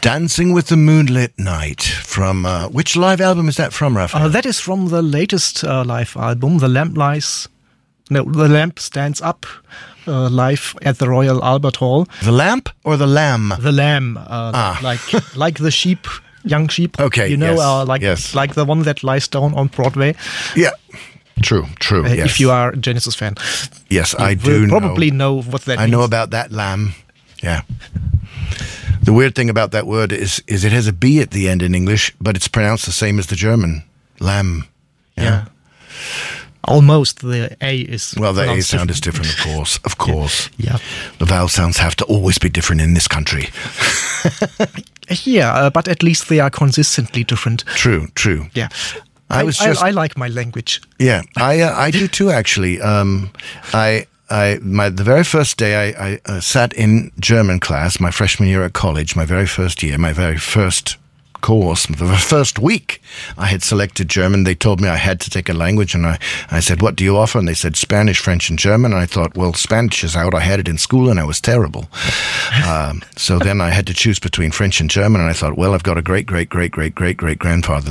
Dancing with the Moonlit Night from, which live album is that from, Raphael? That is from the latest live album, The Lamp Stands Up, live at the Royal Albert Hall. The Lamp or the Lamb? The Lamb, like the sheep, young sheep. Okay, yes. Like the one that lies down on Broadway. Yeah. True, yes. If you are a Genesis fan. Yes, I do probably know what that means. I know about that lamb, yeah. The weird thing about that word is it has a B at the end in English, but it's pronounced the same as the German, lamb. Yeah. Almost, the A is... Well, the A sound is different, of course. Yeah. The vowel sounds have to always be different in this country. But at least they are consistently different. True. Yeah. I like my language. Yeah, I do too, actually. The very first day I sat in German class, my freshman year at college, my very first year, my very first course, the first week I had selected German. They told me I had to take a language, and I said, what do you offer? And they said Spanish, French, and German. And I thought, well, Spanish is out. I had it in school, and I was terrible. So then I had to choose between French and German, and I thought, well, I've got a great-great-great-great-great-great-grandfather